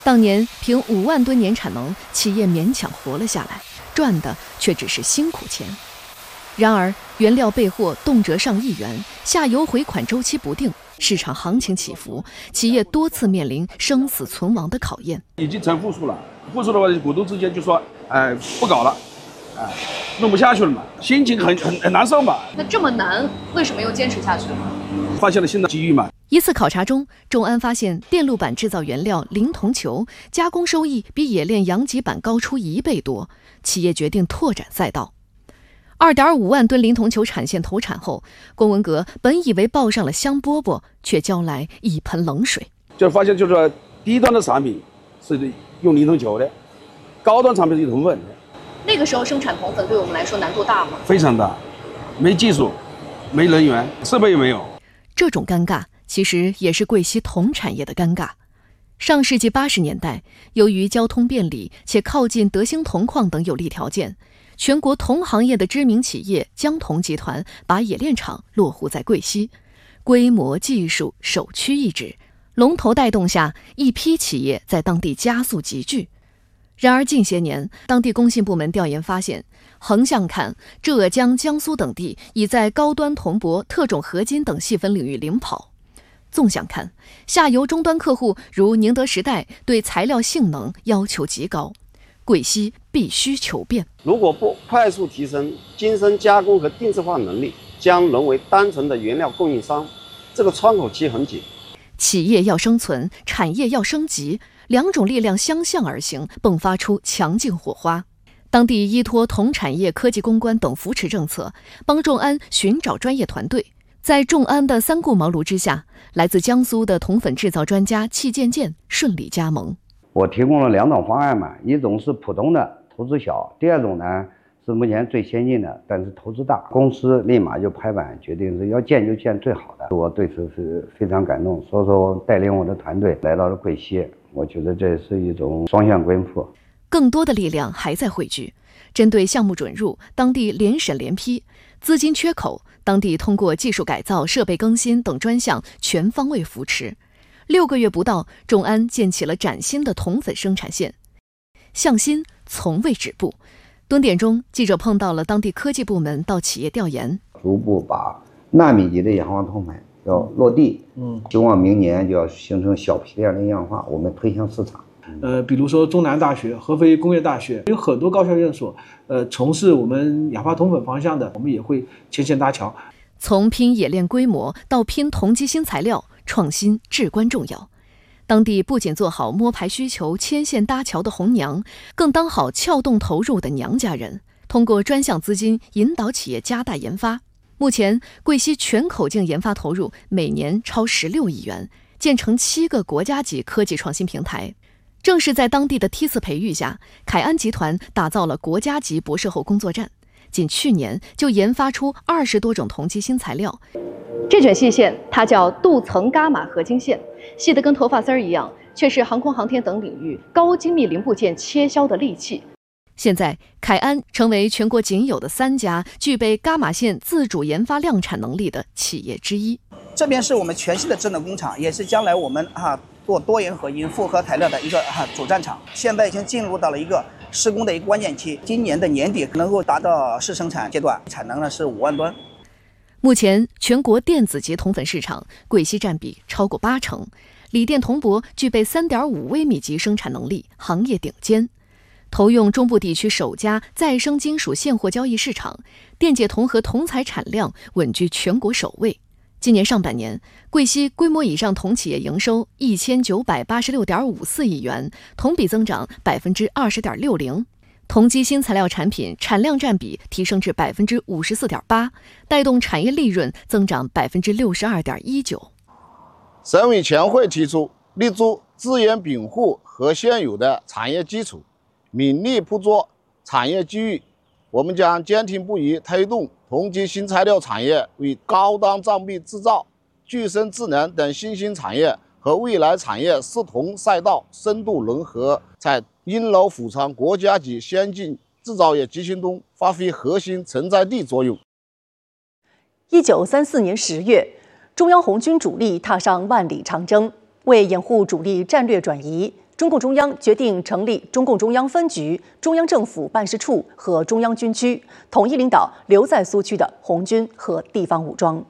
当年凭5万吨年产能，企业勉强活了下来，赚的却只是辛苦钱。然而，原料备货动辄上亿元，下游回款周期不定，市场行情起伏，企业多次面临生死存亡的考验。 已经成负数了，负数的话，股东之间就说，不搞了，弄不下去了嘛，心情很难受嘛。 那这么难，为什么又坚持下去了？ 发现了新的机遇嘛。 一次考察中，众安发现电路板制造原料磷铜球加工收益比冶炼阳极板高出1倍多，企业决定拓展赛道。2.5万吨磷铜球产线投产后，龚文革本以为抱上了香饽饽，却浇来一盆冷水。 就是发现，就是说低端的产品是用磷铜球的，高端产品是用铜粉的。 那个时候生产铜粉对我们来说难度大吗？ 非常大，没技术，没人员，设备也没有。 这种尴尬其实也是贵溪铜产业的尴尬。上世纪80年代，由于交通便利且靠近德兴铜矿等有利条件，全国铜行业的知名企业江铜集团把冶炼厂落户在贵溪，规模、技术首屈一指，龙头带动下，一批企业在当地加速集聚。然而近些年，当地工信部门调研发现，横向看，浙江、江苏等地已在高端铜箔、特种合金等细分领域领跑；纵向看，下游终端客户如宁德时代对材料性能要求极高，贵溪必须求变。 如果不快速提升精深加工和定制化能力，将沦为单纯的原料供应商，这个窗口期很紧。 企业要生存，产业要升级，两种力量相向而行，迸发出强劲火花。当地依托铜产业科技攻关等扶持政策，帮众安寻找专业团队。在众安的3顾茅庐之下，来自江苏的铜粉制造专家戚建建顺利加盟。 我提供了2种方案嘛，一种是普通的，投资小；第2种呢是目前最先进的，但是投资大。公司立马就拍板决定是要建就建最好的，我对此是非常感动，所以说带领我的团队来到了贵溪，我觉得这是一种双向奔赴。 更多的力量还在汇聚，针对项目准入，当地联审联批；资金缺口，当地通过技术改造、设备更新等专项全方位扶持。6个月不到，众安建起了崭新的铜粉生产线，向心从未止步。蹲点中，记者碰到了当地科技部门到企业调研， 逐步把纳米级的氧化铜粉要落地，希望明年就要形成小批量的样化，我们推向市场。 比如说中南大学、合肥工业大学有很多高校院所，从事我们氧化铜粉方向的，我们也会牵线搭桥。 从拼冶炼规模到拼铜基新材料，创新至关重要。当地不仅做好摸排需求、牵线搭桥的红娘，更当好撬动投入的娘家人，通过专项资金引导企业加大研发。目前，贵溪全口径研发投入每年超16亿元，建成7个国家级科技创新平台。正是在当地的梯次培育下，凯安集团打造了国家级博士后工作站，仅去年就研发出20多种铜基新材料。这卷细线它叫镀层伽马合金线，细得跟头发丝儿一样，却是航空航天等领域高精密零部件切削的利器。现在，凯安成为全国仅有的3家具备伽马线自主研发量产能力的企业之一。 这边是我们全新的智能工厂，也是将来我们做多元合金复合材料的一个主战场。现在已经进入到了一个施工的一个关键期，今年的年底能够达到试生产阶段，产能呢是5万吨。 目前，全国电子级铜粉市场，贵溪占比超过80%，锂电铜箔具备3.5微米级生产能力，行业顶尖。投用中部地区首家再生金属现货交易市场，电解铜和铜材产量稳居全国首位。今年上半年，贵溪规模以上铜企业营收1986.54亿元，同比增长20.60%。铜基新材料产品产量占比提升至54.8%，带动产业利润增长62.19%。 省委全会提出，立足资源禀赋和现有的产业基础，勉力捕捉产业机遇。我们将坚定不移推动铜基新材料产业与高端造币制造、具身智能等新兴产业和未来产业视铜赛道深度融合，在因劳辅长国家级先进制造业集群中发挥核心承载力作用。 1934年10月，中央红军主力踏上万里长征，为掩护主力战略转移， 中共中央决定成立中共中央分局、中央政府办事处和中央军区，统一领导留在苏区的红军和地方武装。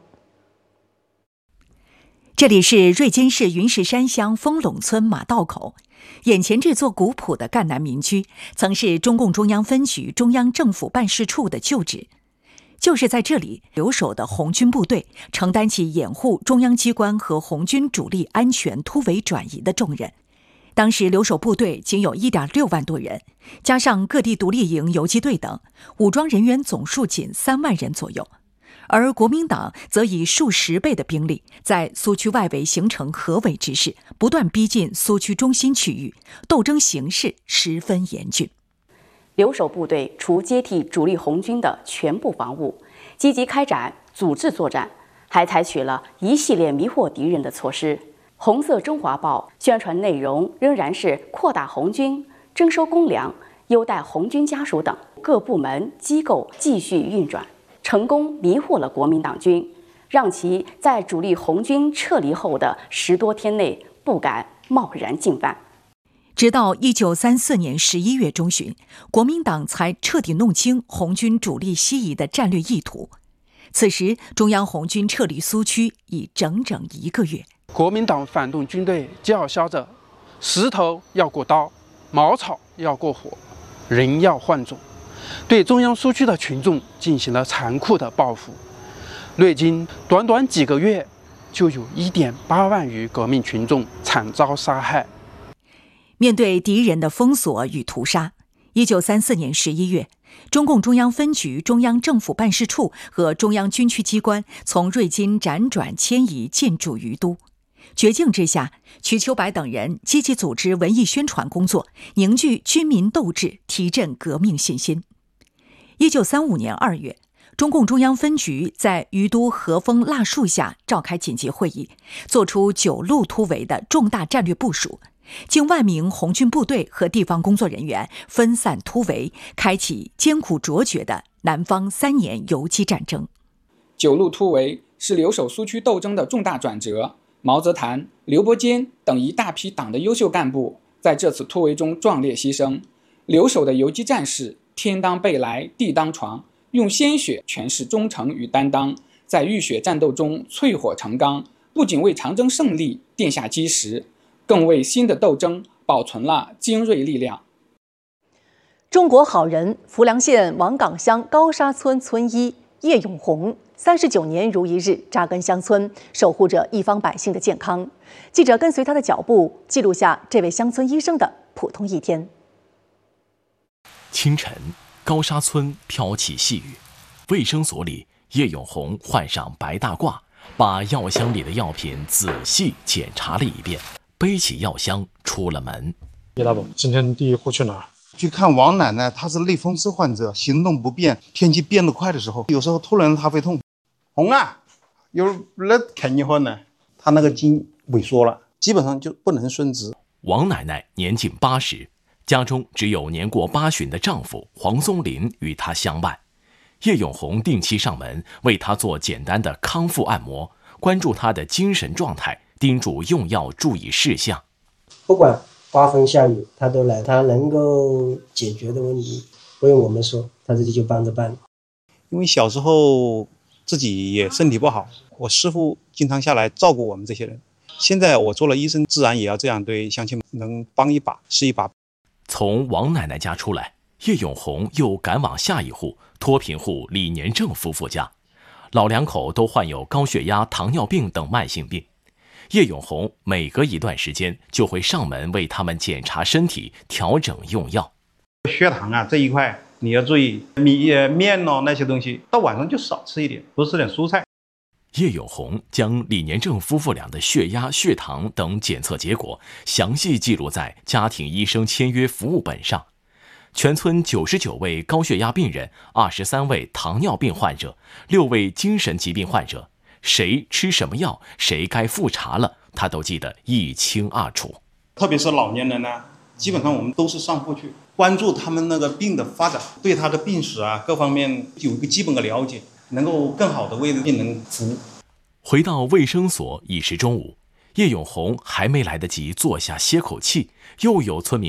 这里是瑞金市云石山乡丰陇村马道口，眼前这座古朴的赣南民居，曾是中共中央分局、中央政府办事处的旧址。就是在这里，留守的红军部队承担起掩护中央机关和红军主力安全突围转移的重任。当时留守部队仅有1.6万多人，加上各地独立营、游击队等，武装人员总数仅3万人左右。而国民党则以数十倍的兵力，在苏区外围形成合围之势，不断逼近苏区中心区域，斗争形势十分严峻。 留守部队除接替主力红军的全部防务，积极开展组织作战，还采取了一系列迷惑敌人的措施。红色中华报宣传内容仍然是扩大红军、征收公粮、优待红军家属等，各部门机构继续运转，成功迷惑了国民党军，让其在主力红军撤离后的10多天内不敢贸然进犯。 直到1934年11月中旬，国民党才彻底弄清红军主力西移的战略意图。此时，中央红军撤离苏区已整整1个月。 国民党反动军队叫嚣着：石头要过刀，茅草要过火，人要换种，对中央苏区的群众进行了残酷的报复。历经短短几个月，就有1.8万余革命群众惨遭杀害。 面对敌人的封锁与屠杀，1934年11月，中共中央分局、中央政府办事处和中央军区机关从瑞金辗转迁移进驻于都。绝境之下，瞿秋白等人积极组织文艺宣传工作，凝聚军民斗志，提振革命信心。1935年2月，中共中央分局在于都和风蜡树下召开紧急会议，作出9路突围的重大战略部署。近万名红军部队和地方工作人员分散突围，开启艰苦卓绝的南方3年游击战争。 9路突围是留守苏区斗争的重大转折。毛泽谈、刘伯坚等一大批党的优秀干部在这次突围中壮烈牺牲。留守的游击战士天当被来，地当床，用鲜血诠释忠诚与担当，在浴血战斗中淬火成钢，不仅为长征胜利奠下基石，更为新的斗争保存了精锐力量。 中国好人浮梁县王岗乡高沙村村医叶永红39年如一日扎根乡村，守护着一方百姓的健康。记者跟随他的脚步，记录下这位乡村医生的普通一天。 清晨，高沙村飘起细雨，卫生所里，叶永红换上白大褂，把药箱里的药品仔细检查了一遍，背起药箱出了门。 叶大伯，今天第一户去哪儿？ 去看王奶奶，她是类风湿患者，行动不便，天气变得快的时候，有时候突然她会痛。红啊，有来看你会呢？她那个筋萎缩了，基本上就不能伸直。 王奶奶年近80，家中只有年过80的丈夫黄松林与她相伴。叶永红定期上门为她做简单的康复按摩，关注她的精神状态，叮嘱用药注意事项。 不管刮风下雨他都来，他能够解决的问题不用我们说，他自己就帮着办。 因为小时候自己也身体不好，我师父经常下来照顾我们这些人。现在我做了医生，自然也要这样对乡亲们能帮一把是一把。 从王奶奶家出来，叶永红又赶往下一户脱贫户李年正夫妇家。老两口都患有高血压、糖尿病等慢性病。叶永红每隔一段时间就会上门为他们检查身体，调整用药。 血糖啊这一块你要注意，面那些东西到晚上就少吃一点，多吃点蔬菜。 叶永红将李年正夫妇俩的血压、血糖等检测结果详细记录在家庭医生签约服务本上。全村99位高血压病人、23位糖尿病患者、6位精神疾病患者，谁吃什么药，谁该复查了，他都记得一清二楚。 特别是老年人呢，基本上我们都是上户去关注他们那个病的发展，对他的病史啊各方面有一个基本的了解，能够更好的为病人服务。 回到卫生所已是中午， 叶永红还没来得及坐下歇口气，又有村民